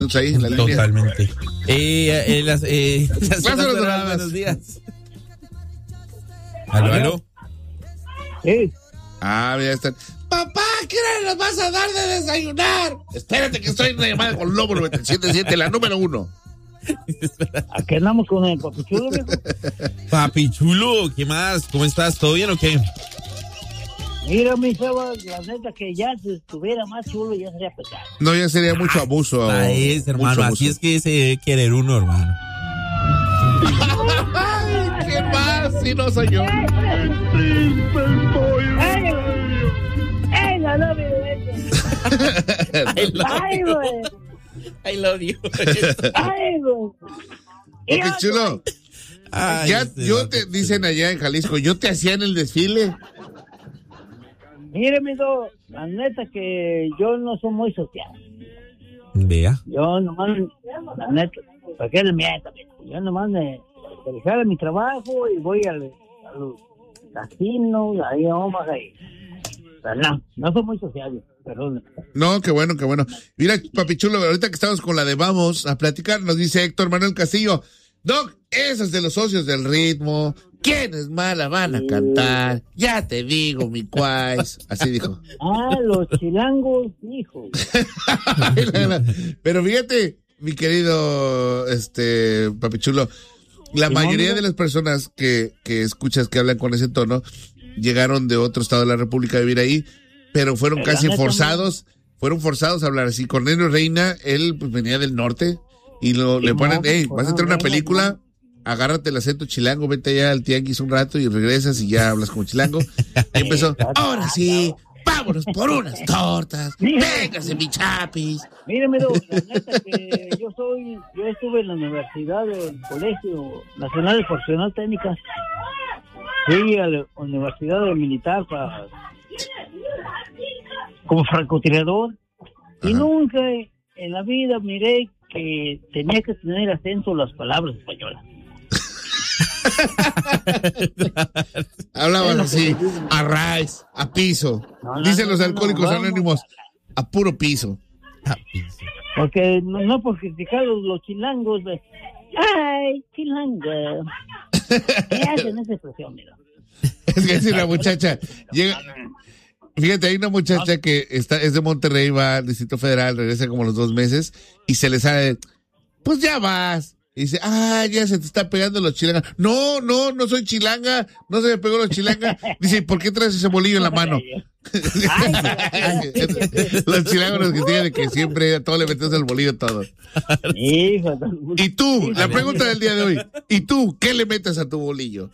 ahí en la línea. Totalmente. Buenos días. ¿Aló? Sí. Ah, ya están. Papá, ¿qué hora nos vas a dar de desayunar? Espérate que estoy en una llamada con Lobo 97.7, la número 1. Aquí andamos con el Papichulo, viejo. Papichulo, ¿qué más? ¿Cómo estás? ¿Todo bien o qué? Mira, mi chava, la neta que ya si estuviera más chulo ya sería pecado. No, ya sería mucho abuso. Es, hermano, así es que se debe querer uno, hermano. Ay, ¿qué más? Si no soy yo. ¡Ay, no, I love you. ¡Ay, güey! Ok, chulo. Ya, dicen allá en Jalisco, yo te hacía en el desfile. Mire, amigo, la neta que yo no soy muy social. Vea. Yo nomás, la neta, ¿para qué le miento? Yo nomás me dejé mi trabajo y voy a los casinos, ahí a Omaha y... No soy muy social, perdón. No, qué bueno, qué bueno. Mira, Papichulo, ahorita que estamos con la de Vamos a Platicar, nos dice Héctor Manuel Castillo, Doc, esas de los socios del ritmo, ¿quiénes mala van a cantar? Ya te digo, mi cuais. Así dijo. Ah, los chilangos, hijo. Pero fíjate, mi querido Papichulo, la mayoría de las personas que escuchas que hablan con ese tono llegaron de otro estado de la República a vivir ahí, pero fueron casi forzados a hablar así. Cornelio Reina, él pues venía del norte y le ponen, hey, vas a entrar a una película, agárrate el acento chilango, vete allá al tianguis un rato y regresas y ya hablas como chilango. Y empezó, ahora sí, vámonos por unas tortas, véngase mi chapis. Mírame, la neta que yo estuve en la universidad del Colegio Nacional de Profesional Técnicas. Fui a la Universidad Militar como francotirador. Ajá. Y nunca en la vida miré que tenía que tener acento las palabras españolas. Hablaban así, a ras, a piso. Dicen los alcohólicos anónimos, a puro piso. Porque no por criticar los chilangos. ¡Ay, chilanga! ¿Qué hacen esa expresión, mira? Es que si una muchacha llega, fíjate, hay una muchacha que es de Monterrey, va al Distrito Federal, regresa como los 2 meses y se le sale, pues ya vas. Y dice, ya se te está pegando los chilangas. No soy chilanga, no se me pegó los chilangas. Dice, ¿por qué traes ese bolillo en la mano? Los chilangos que tienen que siempre a todo le metes el bolillo todo. Y tú, la pregunta del día de hoy, ¿y tú qué le metes a tu bolillo?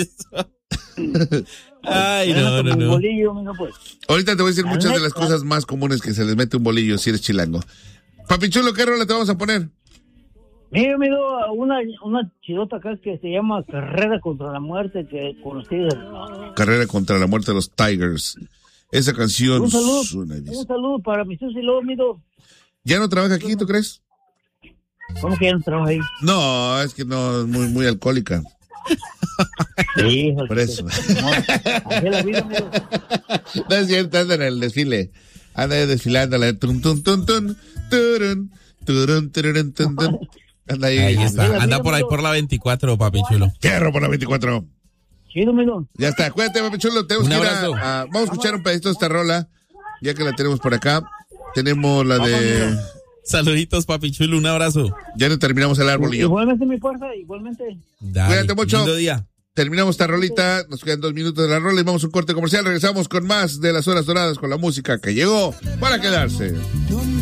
Ay, no. Ahorita te voy a decir muchas de las cosas más comunes que se les mete un bolillo si eres chilango. Papichulo, ¿qué rola te vamos a poner? Mira, amigo, una chidota acá que se llama Carrera contra la Muerte, que conocida. Carrera contra la Muerte de los Tigers. Esa canción. Un saludo para mi Susi Lobo, amigo. ¿Ya no trabaja aquí, tú crees? ¿Cómo que ya no trabaja ahí? No, es que no, es muy, muy alcohólica. Sí, por eso. Así la vida, amigo. No es cierto, anda en el desfile. Anda desfilando la tun tun tun tun turun turun turun tun tun. Anda ahí está. Anda por ahí por la 24, Papichulo. Quiero por la 24. Chido, amigo. Ya está, cuídate, Papichulo. Tenemos que ir vamos a escuchar un pedacito de esta rola, ya que la tenemos por acá. Tenemos la de... Saluditos, Papichulo, un abrazo. Ya no terminamos el árbol y yo. Igualmente, mi fuerza, igualmente. Dale, cuídate mucho. Lindo día. Terminamos esta rolita, nos quedan 2 minutos de la rola y vamos a un corte comercial. Regresamos con más de las horas doradas con la música que llegó para quedarse.